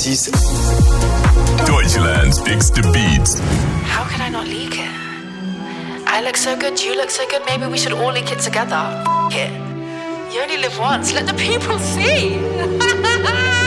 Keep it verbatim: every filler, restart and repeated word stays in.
six. Deutschland picks the beat. How could I not leak it? I look so good, you look so good, maybe we should all leak it together. F it. You only live once, let the people see.